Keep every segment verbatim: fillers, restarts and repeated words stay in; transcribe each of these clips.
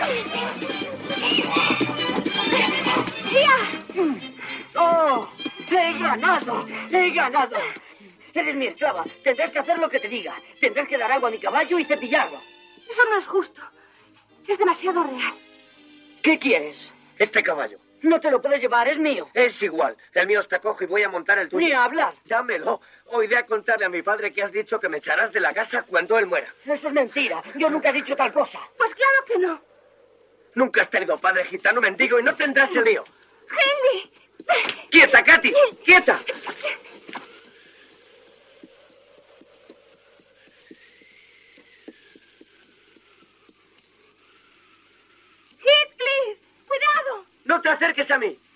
¡Oh! ¡He ganado! ¡He ganado! Eres mi esclava. Tendrás que hacer lo que te diga. Tendrás que dar agua a mi caballo y cepillarlo. Eso no es justo. Es demasiado real. ¿Qué quieres? Este caballo. No te lo puedes llevar, es mío. Es igual. El mío está cojo y voy a montar el tuyo. Ni hablar. Dámelo. O iré a contarle a mi padre que has dicho que me echarás de la casa cuando él muera. Eso es mentira. Yo nunca he dicho tal cosa. Pues claro que no. Nunca has tenido padre gitano mendigo y no tendrás el mío. ¡Henry! ¡Quieta, Katy! ¡Quieta! ¡Heathcliff! ¡Cuidado! ¡No te acerques a mí!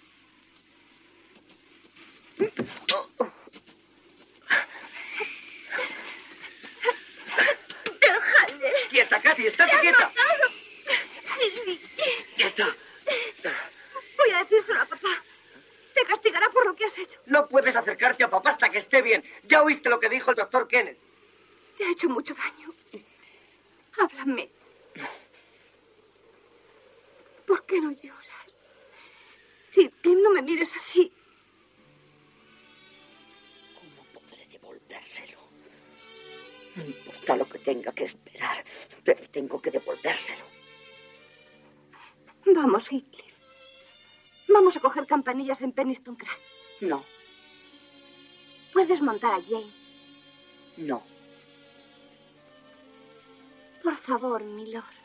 ¡Déjale! ¡Quieta, Katy! ¡Estate ¡Te quieta! has matado! Henry. ¡Quieta! Voy a decírselo a papá. Te castigará por lo que has hecho. No puedes acercarte a papá hasta que esté bien. Ya oíste lo que dijo el doctor Kenneth. Te ha hecho mucho daño. Háblame. ¿Por qué no lloras? Heathcliff, no me mires así. ¿Cómo podré devolvérselo? No importa lo que tenga que esperar, pero tengo que devolvérselo. Vamos, Heathcliff. Vamos a coger campanillas en Penistone Craig. No. Puedes montar a Jane. No. Por favor, mi lord.